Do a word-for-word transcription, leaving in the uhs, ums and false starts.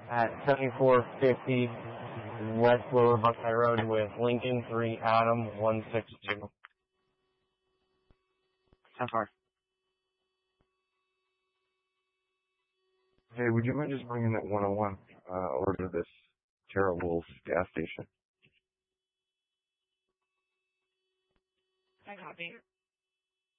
at seventy-four fifty West Lower Buckeye Road with Lincoln three Adam one six two. ten four. Hey, would you mind just bringing that one oh one uh, over to this Terra Wolves gas station? I copy.